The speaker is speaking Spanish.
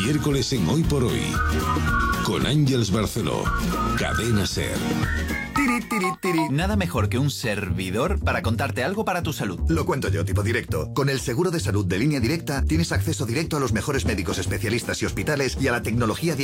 miércoles en Hoy por Hoy. Con Ángeles Barceló. Cadena SER. Nada mejor que un servidor para contarte algo para tu salud. Lo cuento yo, tipo directo. Con el seguro de salud de Línea Directa tienes acceso directo a los mejores médicos especialistas y hospitales y a la tecnología